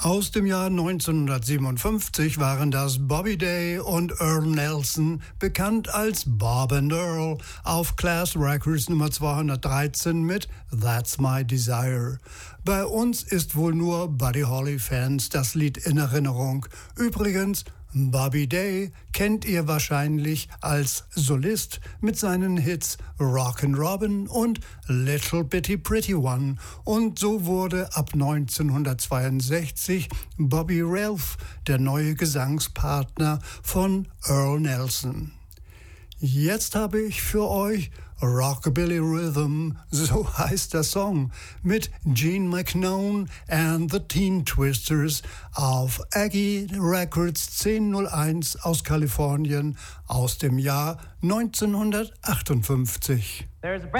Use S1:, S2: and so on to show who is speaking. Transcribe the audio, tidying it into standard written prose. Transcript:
S1: Aus dem Jahr 1957 waren das Bobby Day und Earl Nelson, bekannt als Bob and Earl, auf Class Records Nummer 213 mit That's My Desire. Bei uns ist wohl nur Buddy Holly-Fans das Lied in Erinnerung. Übrigens, Bobby Day kennt ihr wahrscheinlich als Solist mit seinen Hits Rockin' Robin und Little Bitty Pretty One. Und so wurde ab 1962 Bobby Ralph der neue Gesangspartner von Earl Nelson. Jetzt habe ich für euch Rockabilly Rhythm, so heißt der Song, mit Gene McKnone and the Teen Twisters auf Aggie Records 1001 aus Kalifornien aus dem Jahr 1958.